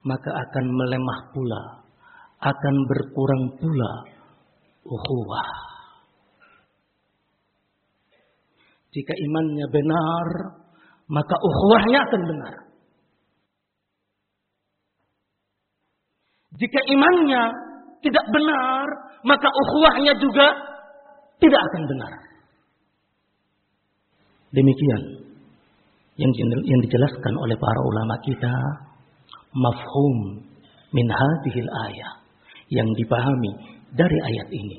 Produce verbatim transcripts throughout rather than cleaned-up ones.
maka akan melemah pula, akan berkurang pula ukhuwah. Jika imannya benar, maka ukhuwahnya akan benar. Jika imannya tidak benar, maka ukhuwahnya juga tidak akan benar. Demikian yang yang dijelaskan oleh para ulama kita, mafhum min hadhil ayah, yang dipahami dari ayat ini.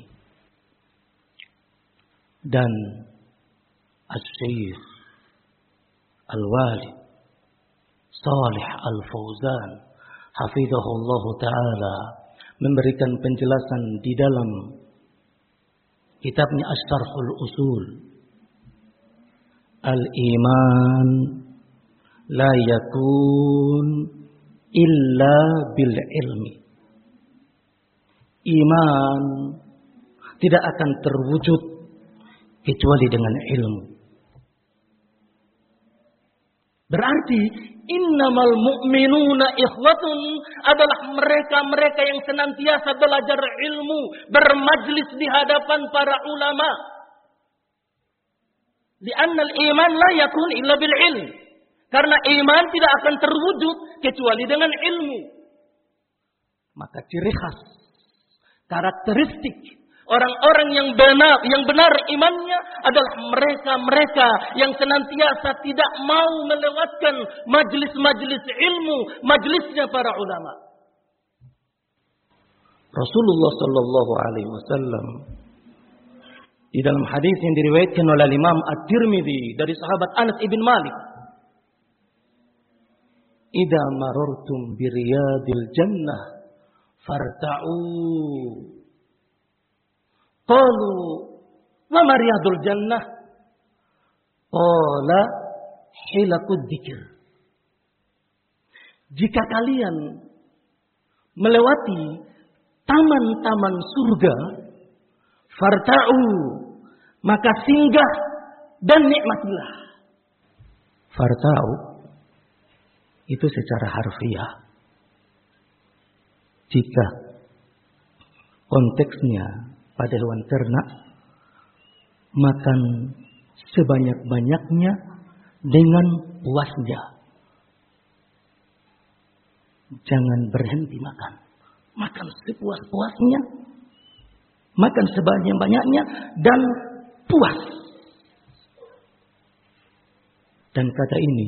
Dan Asy-Syaikh Al-Walid Shalih Al-Fauzan hafizahullah taala memberikan penjelasan di dalam kitabnya Asy-Syarhul Usul. Al-iman la yakun illa bil ilmi. Iman tidak akan terwujud kecuali dengan ilmu. Berarti innamal mu'minuna ikhwatun adalah mereka-mereka yang senantiasa belajar ilmu, bermajlis di hadapan para ulama. Li'annal iman la yakun illa bil ilm. Karena iman tidak akan terwujud kecuali dengan ilmu. Maka ciri khas, karakteristik orang-orang yang benar, yang benar imannya adalah mereka-mereka yang senantiasa tidak mau melewatkan majlis-majlis ilmu, majlisnya para ulama. Rasulullah sallallahu alaihi wasallam di dalam hadis yang diriwayatkan oleh Imam At-Tirmidzi dari sahabat Anas ibn Malik, "Idza marartum bi riyadil jannah farta'u." Qalu, "Wa ma riyadul jannah?" Qala, "Hilaqud dzikr." Jika kalian melewati taman-taman surga, farta'u, maka singgah dan nikmatilah. Farta'u itu secara harfiah. Jika konteksnya pada hewan ternak, makan sebanyak-banyaknya dengan puasnya. Jangan berhenti makan. Makan sepuas-puasnya, makan sebanyak-banyaknya dan puas. Dan kata ini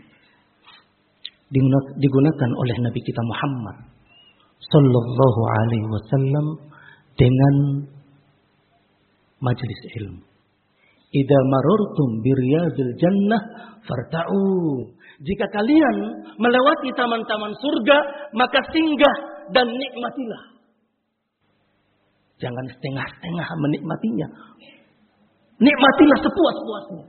digunakan oleh Nabi kita Muhammad sallallahu alaihi wasallam dengan majlis ilmu. Idza marartum bi riyadil jannah farta'u. Jika kalian melewati taman-taman surga, maka singgah dan nikmatilah. Jangan setengah-setengah menikmatinya. Nikmatilah sepuas-puasnya.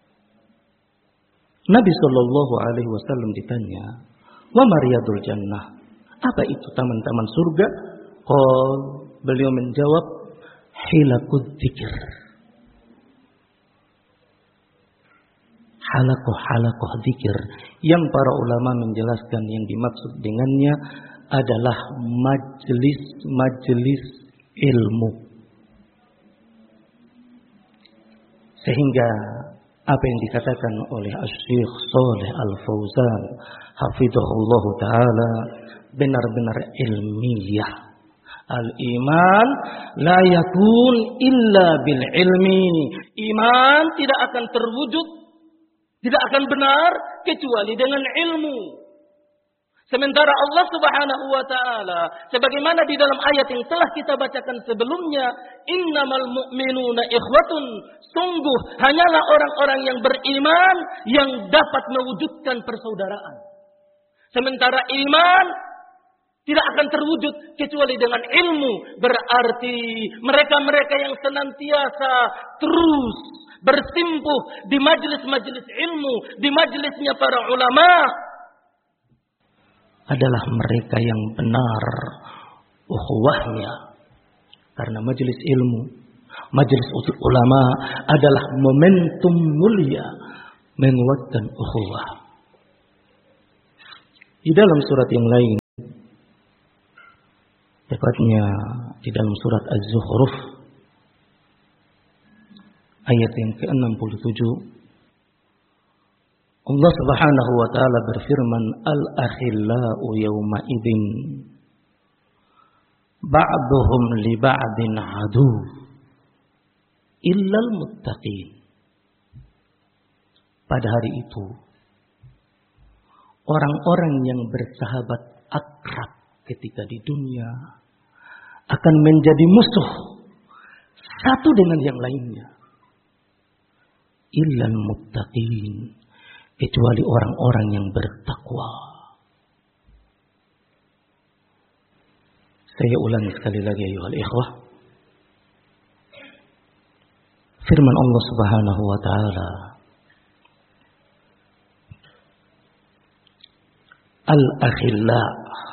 Nabi sallallahu alaihi wasallam ditanya, "Wa mariyadul jannah?" Apa itu taman-taman surga? Qal, beliau menjawab, "Hilaqud dzikr." Halakoh-halakoh dzikir yang para ulama menjelaskan yang dimaksud dengannya adalah majlis-majlis ilmu. Sehingga apa yang dikatakan oleh Asy-Syaikh Shalih Al-Fauzan hafizahullah taala benar-benar ilmiah. Al-iman la yakun illa bil ilmi. Iman tidak akan terwujud, tidak akan benar kecuali dengan ilmu. Sementara Allah Subhanahu wa taala sebagaimana di dalam ayat yang telah kita bacakan sebelumnya, innamal mu'minuna ikhwatun, sungguh hanyalah orang-orang yang beriman yang dapat mewujudkan persaudaraan. Sementara iman tidak akan terwujud kecuali dengan ilmu. Berarti mereka-mereka yang senantiasa terus bersimpuh di majelis-majelis ilmu, di majelisnya para ulama, adalah mereka yang benar ukhuwahnya. Karena majelis ilmu, majelis ulama adalah momentum mulia menguatkan ukhuwah. Di dalam surat yang lain Tepatnya di dalam surat Az-Zukhruf ayat yang ke enam puluh tujuh, Allah Subhanahu wa taala berfirman, al-akhillau yawma idzin ba'duhum li ba'din adu illal muttaqin. Pada hari itu orang-orang yang bersahabat akrab ketika di dunia akan menjadi musuh satu dengan yang lainnya. Illal muttaqin, kecuali orang-orang yang bertakwa. Saya ulangi sekali lagi ayuhal ikhwah. Firman Allah Subhanahu wa taala, al-akhilla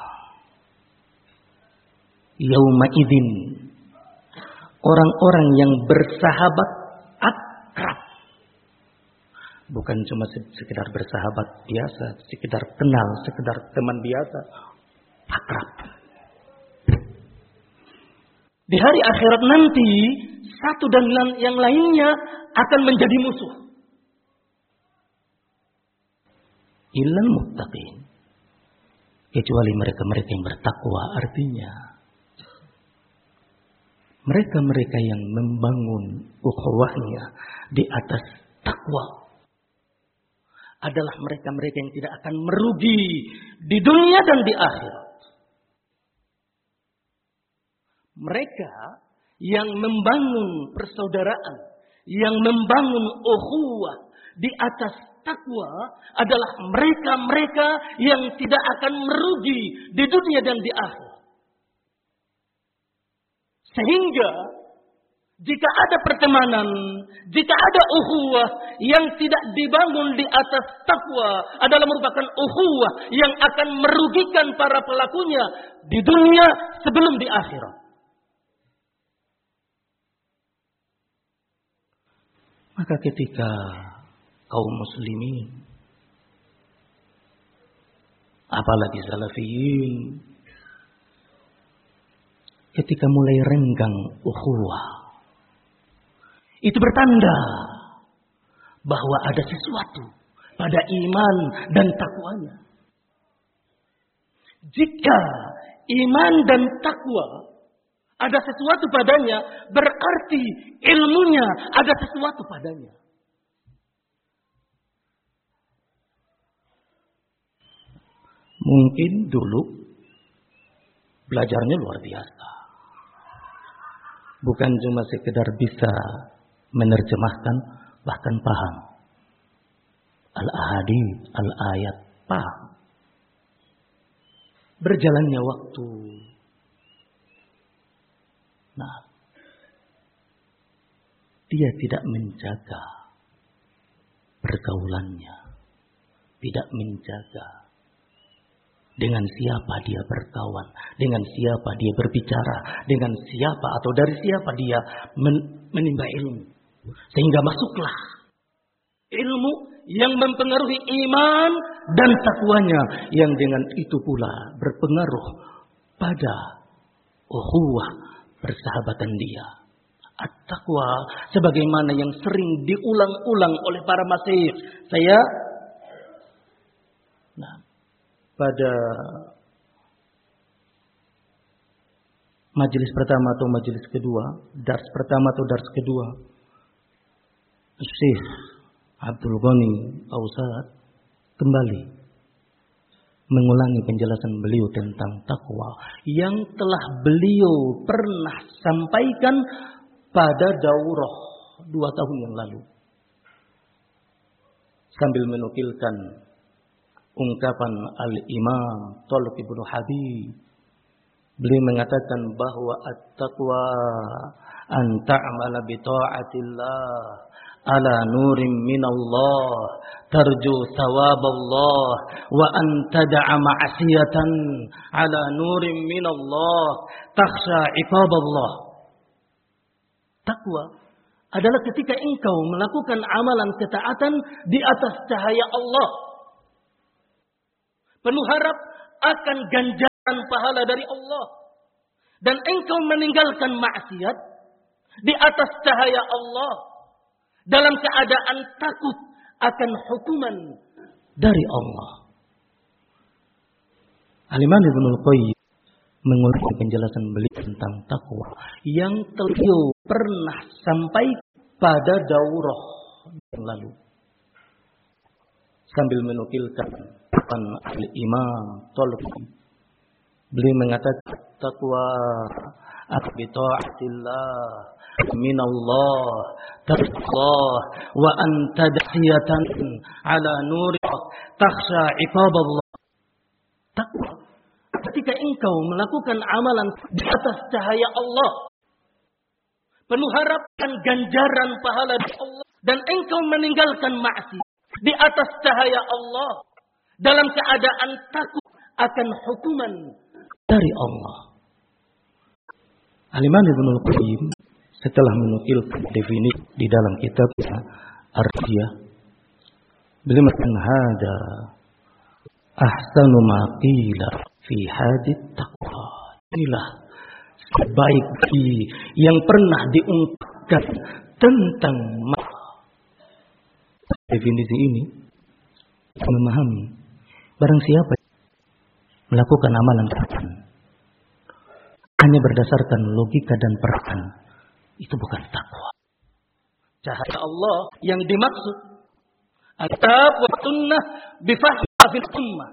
yauma idzin, orang-orang yang bersahabat akrab. Bukan cuma sekedar bersahabat biasa, sekedar kenal, sekedar teman biasa, akrab. Di hari akhirat nanti, satu dan yang lainnya akan menjadi musuh. Illal muttaqin, kecuali mereka-mereka yang bertakwa. Artinya mereka-mereka yang membangun ukhuwahnya di atas takwa adalah mereka-mereka yang tidak akan merugi di dunia dan di akhirat. Mereka yang membangun persaudaraan, yang membangun ukhuwah di atas takwa adalah mereka-mereka yang tidak akan merugi di dunia dan di akhirat. Sehingga jika ada pertemanan, jika ada ukhuwah yang tidak dibangun di atas takwa adalah merupakan ukhuwah yang akan merugikan para pelakunya di dunia sebelum di akhirat. Maka ketika kaum muslimin, apalagi salafiyin, ketika mulai renggang ukhuwah, itu bertanda bahwa ada sesuatu pada iman dan takwanya. Jika iman dan takwa ada sesuatu padanya, berarti ilmunya ada sesuatu padanya. Mungkin dulu belajarnya luar biasa. Bukan cuma sekedar bisa menerjemahkan, bahkan paham. Al-ahadits, al-ayat, paham. Berjalannya waktu. Nah, dia tidak menjaga pergaulannya. Tidak menjaga dengan siapa dia berkawan, dengan siapa dia berbicara, dengan siapa atau dari siapa dia menimba ilmu. Sehingga masuklah ilmu yang mempengaruhi iman dan takwanya, yang dengan itu pula berpengaruh pada ukhuwah persahabatan dia. At-taqwa sebagaimana yang sering diulang-ulang oleh para masyayikh. Saya nah, pada majelis pertama atau majelis kedua, dars pertama atau dars kedua, Syekh Abdul Ghani Ausad kembali mengulangi penjelasan beliau tentang takwa yang telah beliau pernah sampaikan pada daurah dua tahun yang lalu, sambil menukilkan ungkapan Al-Imam Thalib ibnu Habib. Beliau mengatakan bahwa at-taqwa an ta'mala bi ta'atillah ala nurin minallah tarju thawaballah wa an tad'a ma'siyatan ala nurin minallah takhsha iqaballah. Takwa adalah ketika engkau melakukan amalan ketaatan di atas cahaya Allah, penuh harap akan ganjaran pahala dari Allah, dan engkau meninggalkan maksiat di atas cahaya Allah dalam keadaan takut akan hukuman dari Allah. Al-Imam Ibnul Qayyim menguraikan penjelasan beliau tentang takwa yang beliau pernah sampai pada daurah yang lalu, sambil menukilkan al-Imam Talqi. Beliau mengatakan takwa bi ta'atillah minallah taqwa wa anta dahiyatan ala nuri takhsha iqaballah. Takwa ketika engkau melakukan amalan di atas cahaya Allah, penuh harapan ganjaran pahala dari Allah, dan engkau meninggalkan maksiat di atas cahaya Allah dalam keadaan takut akan hukuman dari Allah. Al-Imam Ibnul Qayyim setelah menukilkan definisi di dalam kitabnya Ar-Riyah, beliau mengatakan hada ahsanu ma qila fi hadith taqwa. Inilah sebaik yang pernah diungkapkan tentang definisi ini. Memahami barang siapa melakukan amalan kebaikan hanya berdasarkan logika dan perasaan, itu bukan takwa. Cahaya Allah yang dimaksud Al-Kitab wa Sunnah bifahmi fil ummah.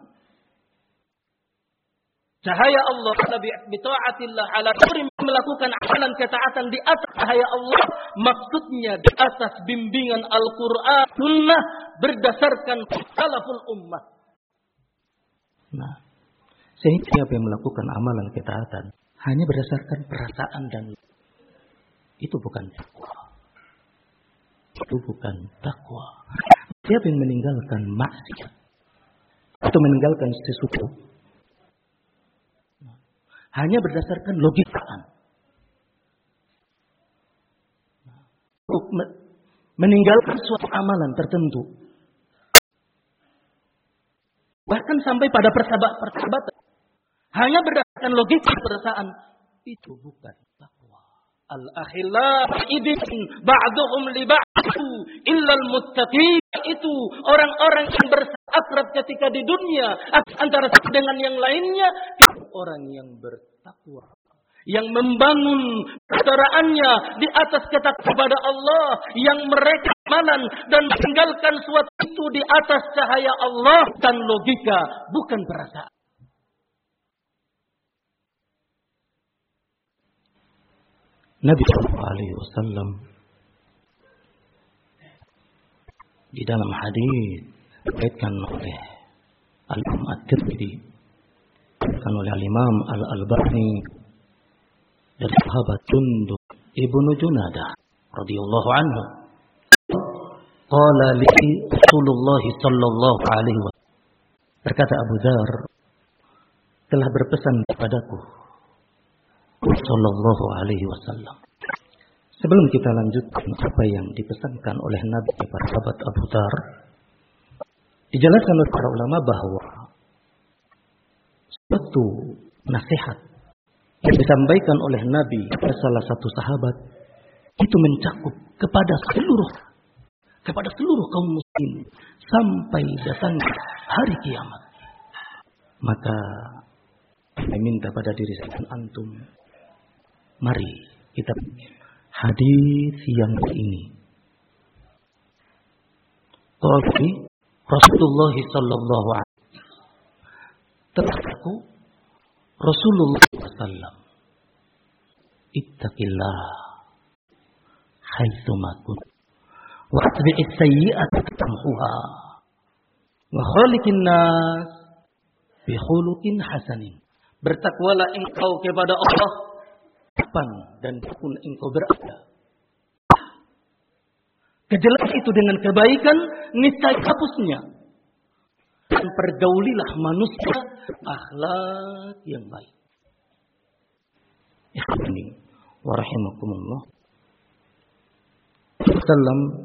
Cahaya Allah bi ta'atillah ala nuri, melakukan amalan ketaatan di atas cahaya Allah, maksudnya di atas bimbingan Al-Qur'an Sunnah berdasarkan salaful ummah. Nah, sehingga siapa yang melakukan amalan ketaatan hanya berdasarkan perasaan dan itu bukan takwa. Itu bukan takwa. Siapa yang meninggalkan maksiat atau meninggalkan sesuatu hanya berdasarkan logikaan, meninggalkan suatu amalan tertentu, bahkan sampai pada persahabatan, hanya berdasarkan logika perasaan, itu bukan takwa. Al-akhillah idin ba'duhum li ba'du illa al-muttaqin. Itu orang-orang yang berakrab ketika di dunia antara satu dengan yang lainnya, orang yang bertakwa, yang membangun persaudaraannya di atas ketakwaan kepada Allah, yang mereka amalan dan meninggalkan suatu itu di atas cahaya Allah dan logika, bukan perasaan. Nabi Shallallahu Alaihi Wasallam di dalam hadis diriwayatkan oleh Al-Imam At-Tirmidzi, diriwayatkan oleh Al-Imam Al-Albani dari sahabat Jundub ibnu Junadah radhiyallahu anhu, qala li Rasulullah sallallahu alaihi wasallam, berkata Abu Dzar, telah berpesan kepadaku sallallahu alaihi wasallam. Sebelum kita lanjutkan apa yang dipesankan oleh Nabi kepada sahabat Abu Dzar, dijelaskan oleh para ulama bahwa suatu nasihat yang disampaikan oleh Nabi kepada salah satu sahabat itu mencakup kepada seluruh kepada seluruh kaum muslim sampai datang hari kiamat. Maka saya minta pada diri saya dan antum, mari kita hadis yang ini. Qala Rasulullah sallallahu alaihi wasallam, Rasulullah sallallahu alaihi wasallam, ittaqillah haitsuma kunt wa atbi'is sayyi'ata tamhuha wa khaliqin nas bi khuluqin hasanin. Bertakwalah engkau kepada Allah kapan dan pun engkau berada. Kejelas itu dengan kebaikan, niscaya hapusnya. Dan pergaulilah manusia akhlak yang baik. Ikhwani wa rahimakumullah. Salam